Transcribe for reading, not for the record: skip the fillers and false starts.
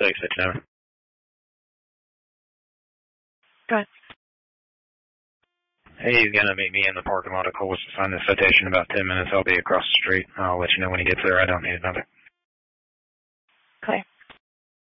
669. Go ahead. Hey, he's going to meet me in the parking lot of Coles to sign the citation in about 10 minutes. I'll be across the street. I'll let you know when he gets there. I don't need another.